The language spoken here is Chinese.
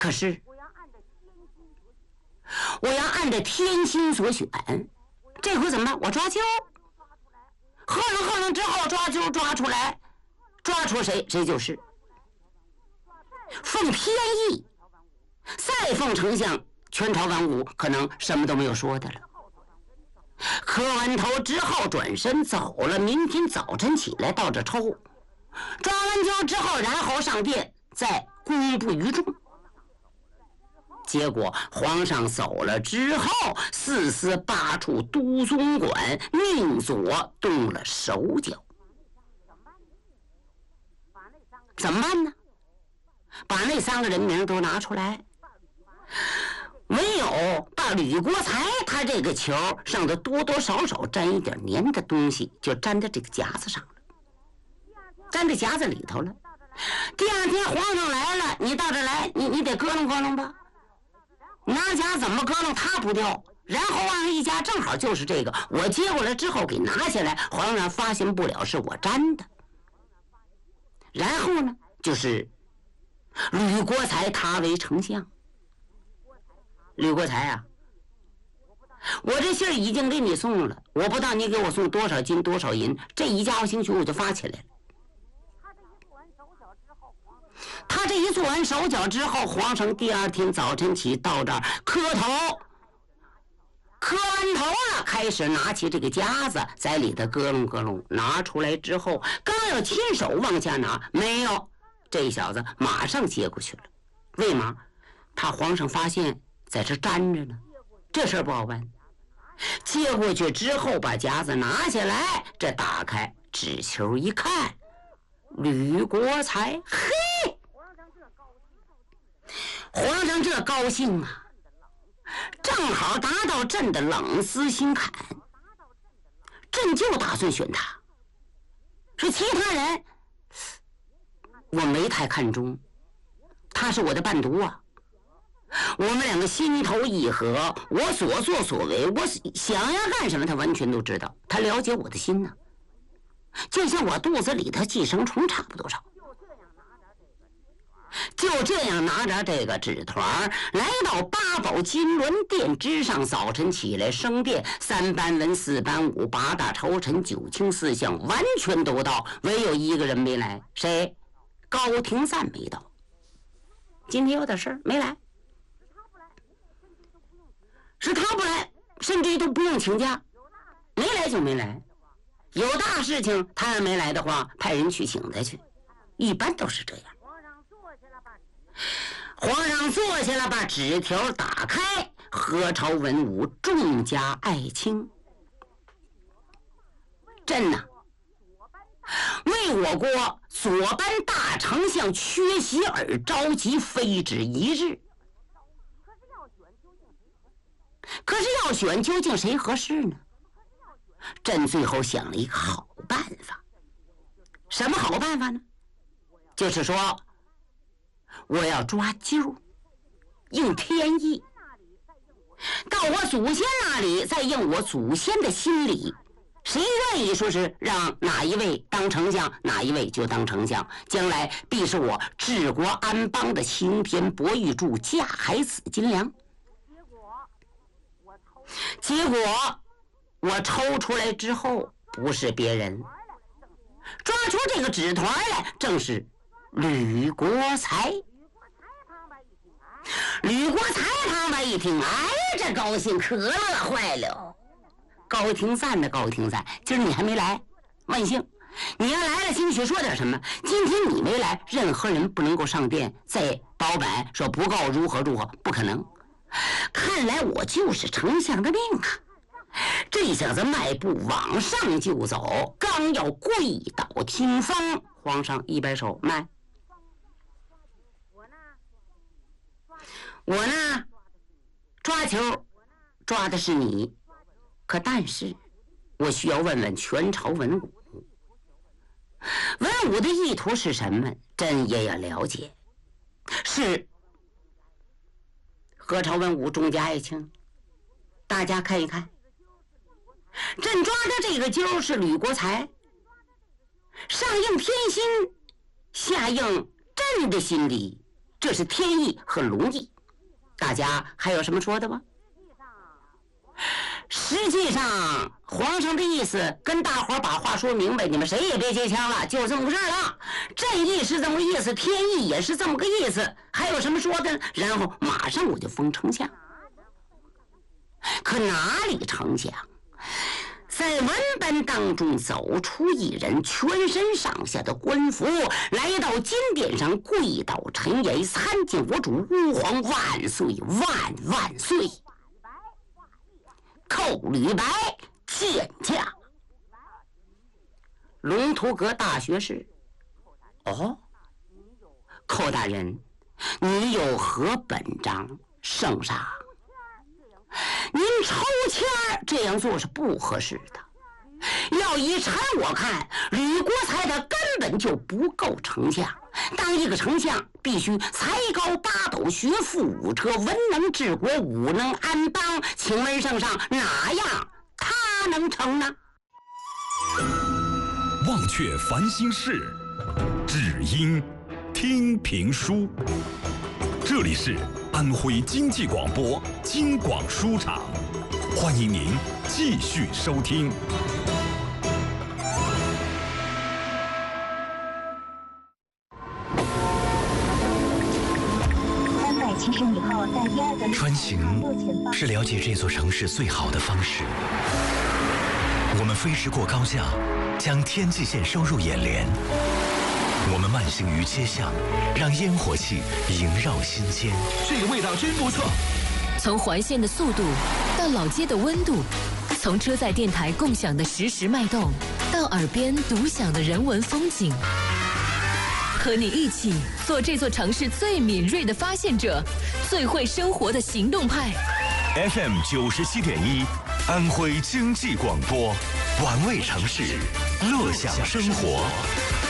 可是我要按着天心所选，这回怎么办？我抓阄，喝了之后抓阄抓出来，抓出谁就是奉天意，再奉丞相，全朝文武可能什么都没有说的了。磕完头之后转身走了，明天早晨起来到这抽，抓完阄之后，然后上殿再公布于众。结果皇上走了之后，4司8处都总管宁左动了手脚。怎么办呢？把那3个人名都拿出来，唯有把吕国才他这个球上的多多少少沾一点粘的东西，就粘在这个夹子上了，粘在夹子里头了。第2天皇上来了，你到这来，你得咯楞咯楞吧，拿夹怎么咯楞它不掉，然后往上一夹，正好就是这个，我接过来之后给拿下来，皇上发现不了是我粘的。然后呢，就是吕国才他为丞相。吕国才啊，我这信儿已经给你送了，我不知道你给我送多少金多少银，这一家伙兴许我就发起来了。他这一做完手脚之后，皇上第2天早晨起到这儿磕头，磕完头了，开始拿起这个夹子，在里头咯楞咯楞，拿出来之后，刚要亲手往下拿，没有，这小子马上接过去了。为嘛？他皇上发现在这粘着呢，这事儿不好办。接过去之后，把夹子拿下来，这打开纸球一看，吕国才，嘿，皇上这高兴啊，正好达到朕的冷丝心坎，朕就打算选他。说其他人我没太看中，他是我的伴读啊，我们2个心头一合，我所作所为，我想要干什么他完全都知道，他了解我的心呢，就像我肚子里头寄生虫差不多少。就这样拿着这个纸团来到8宝金銮殿之上，早晨起来升殿，3班文4班武8大朝臣9卿4相完全都到，唯有一个人没来，谁？高廷赞没到，今天有点事儿没来，是他不来，甚至于都不用请假，没来就没来。有大事情他要没来的话，派人去请他去，一般都是这样。皇上坐下了，把纸条打开，何朝文武众家爱卿，朕呐，为我国左班大丞相缺席而召集，非止一日。可是要选究竟谁合适呢？朕最后想了一个好办法。什么好办法呢？就是说我要抓阄，应天意，到我祖先那里再应我祖先的心理，谁愿意说是让哪一位当丞相，哪一位就当丞相，将来必是我治国安邦的擎天博玉柱，架海紫金梁。结果我抽出来之后，不是别人，抓出这个纸团来，正是吕国才。吕国才他们一听，哎，这高兴可乐坏了。高廷赞的高廷赞，今儿你还没来，万幸。你要来了，兴许说点什么。今天你没来，任何人不能够上殿再保板说不够如何如何，不可能。看来我就是丞相的命啊！这小子迈步往上就走，刚要跪倒听风，皇上一摆手，慢。我呢，抓球抓的是你，可但是我需要问问全朝文武，文武的意图是什么？朕也要了解。是何朝文武众家爱卿，大家看一看，朕抓的这个阄是吕国才，上应天心，下应朕的心理。 这是天意和龙意。大家还有什么说的吗？实际上，皇上的意思跟大伙把话说明白，你们谁也别接枪了，就这么个事儿了。正义是这么个意思，天意也是这么个意思，还有什么说的？然后马上我就封丞相。可哪里成想，在文本当中走出一人，全身上下的官服，来到金殿上跪倒陈言，参见我主吾皇万岁万万岁。寇吕白见驾。龙图阁大学士，哦，寇大人，你有何本章？圣上，您抽签这样做是不合适的。要以臣我看，吕国才他根本就不够丞相。当一个丞相，必须才高八斗，学富五车，文能治国，武能安邦。请问圣上，哪样他能成呢？ 忘却烦心事，只因听评书。这里是安徽经济广播京广书场，欢迎您继续收听。 穿行是了解这座城市最好的方式。我们飞驰过高架，将天际线收入眼帘。我们慢行于街巷，让烟火气萦绕心间。 这个味道真不错。 从环线的速度到老街的温度，从车载电台共享的实时脉动，到耳边独享的人文风景。和你一起做这座城市最敏锐的发现者，最会生活的行动派。 FM 97.1，安徽经济广播，玩味城市，乐享生活。